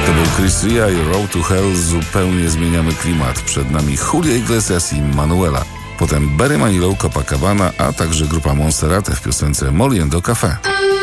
To był Chris Ria i Road to Hell. Zupełnie zmieniamy klimat. Przed nami Julio Iglesias i Manuela. Potem Barry Manilow, Copacabana, a także grupa Monserrate w piosence Moliendo Café.